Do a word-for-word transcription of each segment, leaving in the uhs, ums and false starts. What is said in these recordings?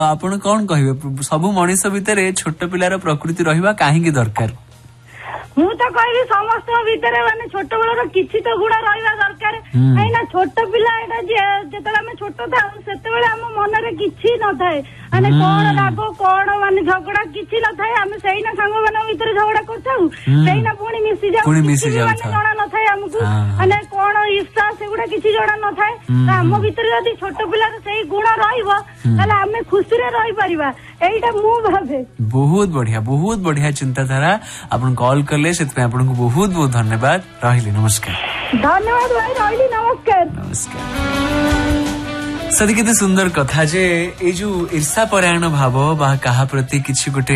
ଆପଣ କଣ କହିବେ ସବୁ ମଣିଷ ଭିତରେ ଛୋଟ ପିଲାର ପ୍ରକୃତି ରହିବା କାହିଁକି ଦରକାର? ମୁଁ ତ କହିବି ସମସ୍ତଙ୍କ ଭିତରେ ମାନେ ଛୋଟ ବେଳର କିଛି ତ ଗୁଣ ରହିବା ଦରକାର। କାହିଁକି ନା ଛୋଟ ପିଲା ଏଇଟା ଯେତେବେଳେ ଆମେ ଛୋଟ ଥାଉ ସେତେବେଳେ ଆମ ମନରେ କିଛି ନଥାଏ, ମାନେ କଣ ରାଗ କଣ ମାନେ ଝଗଡା କିଛି ନଥାଏ। ଆମେ ସେଇନା ସାଙ୍ଗମାନଙ୍କ ଭିତରେ ଝଗଡା କରିଥାଉ, ସେଇନା ପୁଣି ମିଶିଯାଉ, କିଛି ବି ମାନେ ଜଣା ନଥାଏ ଆମକୁ, ମାନେ କଣ ଇର୍ଷା ସେଗୁଡା କିଛି ଜଣା ନଥାଏ। ତ ଆମ ଭିତରେ ଯଦି ଛୋଟ ପିଲାର ସେଇ ଗୁଣ ରହିବ ତାହେଲେ ଆମେ ଖୁସିରେ ରହିପାରିବା, ଏଇଟା ମୁଁ ଭାବେ। ବହୁତ ବଢିଆ ବହୁତ ବଢିଆ ଚିନ୍ତାଧାରା। ଆପଣ କଲ୍ କଲେ ସେଥିପାଇଁ ଆପଣଙ୍କୁ ବହୁତ ବହୁତ ଧନ୍ୟବାଦ। ରହିଲି, ନମସ୍କାର। ଧନ୍ୟବାଦ ଭାଇ, ରହିଲି, ନମସ୍କାର। ନମସ୍କାର। ସରି କେତେ ସୁନ୍ଦର କଥା ଯେ ଏଇ ଯୋଉ ଈର୍ଷା ପରାୟଣ ଭାବ ବା କାହା ପ୍ରତି କିଛି ଗୋଟେ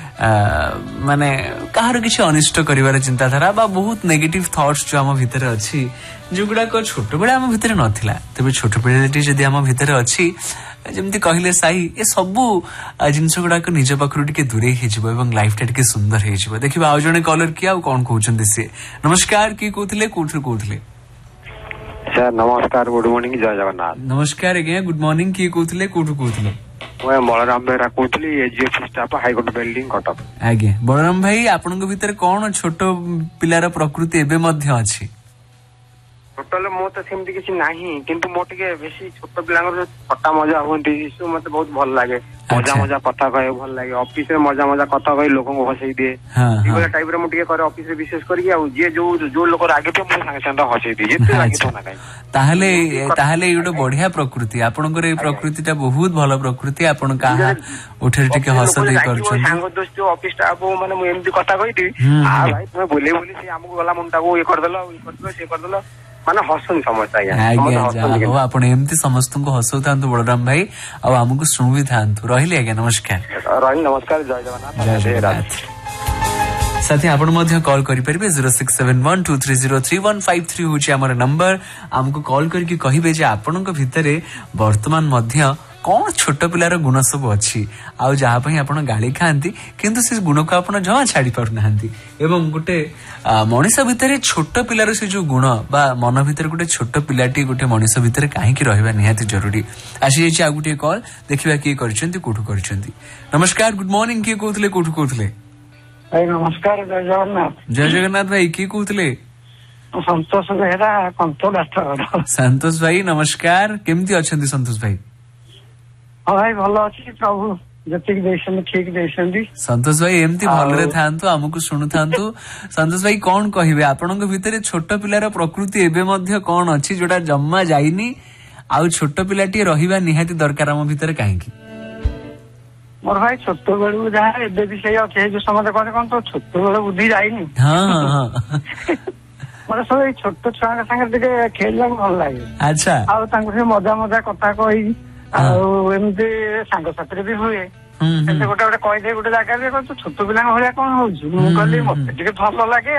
ମାନେ କାହାର କିଛି ଅନିଷ୍ଟ କରିବାର ଚିନ୍ତାଧାରା ବା ବହୁତ ନେଗେଟିଭ ଥଟ୍ସ ଯୋଉ ଆମ ଭିତରେ ଅଛି, ଯୋଉଗୁଡାକ ଛୋଟବେଳେ ଆମ ଭିତରେ ନଥିଲା, ତେବେ ଛୋଟ ପିଲାଟି ଯଦି ଆମ ଭିତରେ ଅଛି, ଯେମିତି କହିଲେ ସାଇ, ଏ ସବୁ ଜିନିଷ ଗୁଡାକ ନିଜ ପାଖରୁ ଟିକେ ଦୂରେଇ ହେଇଯିବ ଏବଂ ଲାଇଫ ଟା ଟିକେ ସୁନ୍ଦର ହେଇଯିବ। ଦେଖିବା ଆଉ ଜଣେ କଲର କିଏ ଆଉ କଣ କହୁଛନ୍ତି ସିଏ। ନମସ୍କାର, କିଏ କହୁଥିଲେ, କୋଉଠୁ କହୁଥିଲେ? ସାର୍ ନମସ୍କାର, ଗୁଡ ମର୍ଣ୍ଣିଂ, ଜୟ ଜଗନ୍ନାଥ। ନମସ୍କାର ଆଜ୍ଞା, ଗୁଡ ମର୍ଣ୍ଣିଂ, କିଏ କହୁଥିଲେ, କୋଉଠୁ କହୁଥିଲେ? ମୁଁ ବଳରାମ ବେହେରା କହୁଥିଲି, ଏଜିଏଫ ଷ୍ଟାଫ, ହାଇକୋର୍ଟ ବିଲ୍ଡିଂ, କଟକ। ଆଜ୍ଞା ବଳରାମ ଭାଇ, ଆପଣଙ୍କ ଭିତରେ କଣ ଛୋଟ ପିଲାର ପ୍ରକୃତି ଏବେ ମଧ୍ୟ ଅଛି? ଟୋଟାଲ ମୋ ତ ସେମିତି କିଛି ନାହିଁ, କିନ୍ତୁ ମୋ ଟିକେ ବେଶୀ ଛୋଟ ପିଲାଙ୍କର ଯୋଉ ଥଟ୍ଟା ମଜା ହୁଅନ୍ତି ସବୁ ମତେ ବହୁତ ଭଲ ଲାଗେ। ମଜା ମଜା କଥା କହିବାକୁ ଭଲ ଲାଗେ, ଅଫିସ ରେ ମଜା ମଜା କଥା କହି ଲୋକଙ୍କୁ ହସେଇ ଦିଏ, ଏଇଭଳିଆ ଟାଇପ ରେ ମୁଁ ଟିକେ କରେ ଅଫିସ ରେ, ବିଶେଷ କରିକି। ଆଉ ଯିଏ ଯୋଉ ଯୋଉ ଲୋକ ରାଗିଥିବ ମୁଁ ସାଙ୍ଗେ ସାଙ୍ଗେ ହସେଇ ଦିଏ, ଯେତେ ରାଗିଥିବ ନା କାହିଁକି। ତାହେଲେ ତାହେଲେ ଏଇ ଗୋଟେ ବଢିଆ ପ୍ରକୃତି ଆପଣଙ୍କର, ଏଇ ପ୍ରକୃତି ଟା ବହୁତ ଭଲ ପ୍ରକୃତି। ଆପଣ କାହା ଉଠେରେ ଟିକେ ହସ ଦେଇ ପାରୁଛନ୍ତି। ସାଙ୍ଗ ଦୋସ୍ତ ଯାଉ ଅଫିସ ଷ୍ଟାଫ ମାନେ ମୁଁ ଏମିତି କଥା କହିଥିବି, ଆ ଭାଇ ତୁମେ ବୁଲେଇ ବୁଲି ସେ ଆମକୁ ଗଲା ମୁଣ୍ଡଟାକୁ ଇଏ କରିଦେଲ, ଇଏ କରିଦେଲ, ସିଏ କରିଦେଲ, ମାନେ ହସନ୍ତି ସମସ୍ତେ। ଆଜ୍ଞା, ଯାହା ହଉ ଆପଣ ଏମିତି ସମସ୍ତଙ୍କୁ ହସଉଥାନ୍ତୁ ବଳରାମ ଭାଇ, ଆଉ ଆମକୁ ଶୁଣୁ ବି ଥାନ୍ତୁ। ରହିଲି ଆଜ୍ଞା, ନମସ୍କାର। ରହିଲି, ନମସ୍କାର, ଜୟ ଜଗନ୍ନାଥ। ଜୟ ଜଗନ୍ନାଥ। साथी आपण मध्य call करिपरिबे zero six seven one two three zero three one five three होची हमर नंबर। हमको कॉल करके कहिबे जे आपनक भितरे वर्तमान मध्य कौन छोट पिलार गुण सब अच्छी, आउ जहाँ पे आपण गाली खाती किंतु से गुण को आपण जमा छाड़ी पार नाहंती, एवं गोटे मनीष भितर छोट पिलार से जो गुण बा मन भितर गोटे छोट पिलाटी गोटे मनीष भितर कहीं रहा निहाती जरूरी। आसी जाइए आ गोटे कॉल, देखिबा किए करछंती कोठु करछंती। नमस्कार, गुड मॉर्निंग, किए कहउतले कोठु कहउतले? भाई नमस्कार, जय जगन्नाथ। जय जगन्नाथ भाई, किए कहउतले? संतोष बेहरा, कंतोडाठ। संतोष भाई नमस्कार, केमती अछंती संतोष भाई? हाँ भाई भल अच्छी, प्रभु जतिक देइछन ठीक देइछन। संतोष भाई एमती भलरे थांतु, हमकु सुनु थांतु। संतोष भाई कोन कहिबे आपनक भितरे छोट पिलार प्रकृति एबे मध्य कोन अछि जोटा जम्मा जाइनी, आउ छोट पिलाटी रहिबा निहाती दरकार हम भितरे काहेकि? मोर भाई छोट बेलू जहाँ एबे भी सही अच्छे, जो समझ कहे कौन तो छोट बेलू बुद्धि जाइनी। हाँ हाँ मतलब सब छोट छुआ संगे टिके खेलला भल लागे। अच्छा, आउ तांको से मजा मजा कथा कहि, आउ एमती सांग साथी भी हुए, गोटे गोटे कहीदे गोटे जगह छोट पिला भाया कौन हूँ, मुझे कहली मत भल लगे।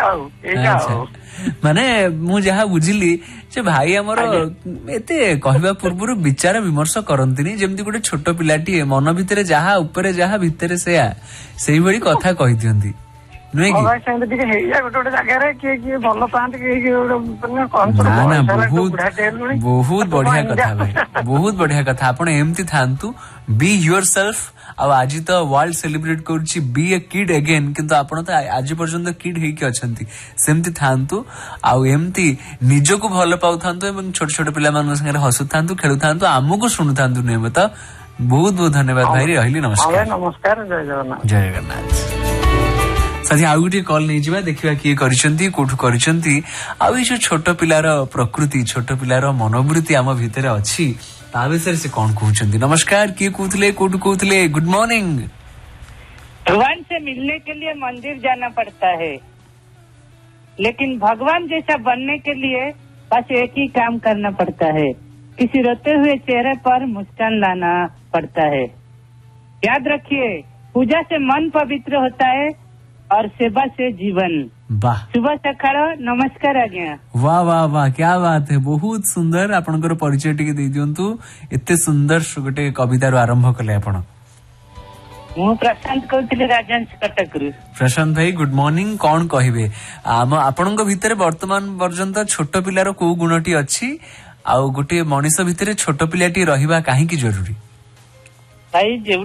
माने मु जहा बुझिली जे भाई हमर एते कहबा पूर्व विचार विमर्श करंतिनी, जेमती गोटे छोट पिलाटी मन भितरे जहा ऊपर जहा भितरे से सेही भली कथा कहि दियंती नुहे कि? भाई सेंते टिके हेइया गोटे गोटे जगह रे के के भल पांत के के ना ना बहुत बहुत बढ़िया कथा भाई, बहुत बढ़िया कथा। आपण एमती थांतु, बी योरसेल्फ। अब आज तो वर्ल्ड सेलिब्रेट करूची बी ए किड अगेन, किंतु आपण तो आज पर्यंत किड हेकी अछंती, सेमती थांतु, आउ एमती निजको भल पाउ थांतु, एवं छोट छोट पिला मान संगे हसु थांतु, खेलु थांतु, आमुको सुनु थांतु नियमित। बहुत बहुत धन्यवाद भाई, रहिली, नमस्कार। नमस्कार, जय जगन्नाथ। जय जगन्नाथ। साथी आउ गोटे कॉल नहीं जिबा, देखिबा किए करिसंती कोठु करिसंती, आउ ई जो छोट पिलार प्रकृति, छोट पिलार मनोवृत्ति आम भितर अछि, ता विषय से कौन कहउचंती? नमस्कार, किए कहउतले कोठु कहउतले? Good morning. भगवान से मिलने के लिए मंदिर जाना पड़ता है, लेकिन भगवान जैसा बनने के लिए बस एक ही काम करना पड़ता है, किसी रोते हुए चेहरे पर मुस्कान लाना पड़ता है। याद रखिए, पूजा से मन पवित्र होता है और सेवा से जीवन। वाह, शुभ सकाळ, नमस्कार आज्ञा। वाह वाह वाह, क्या बात है, बहुत सुंदर। आपनकर परिचय टिके दे दियंतु, एते सुंदर गोटे कवितार आरंभ कले आपण। मु प्रशांत कहउतले, राजहंस कटकरू। प्रशांत भाई गुड मॉर्निंग, कौन कहिबे आम आपनक भितरे वर्तमान पर्यंत छोट पिलार को गुणटी अछि, आउ गोटे मनीष भितरे छोट पिलाटी रहिबा काहेकि जरूरी? ଭାଇ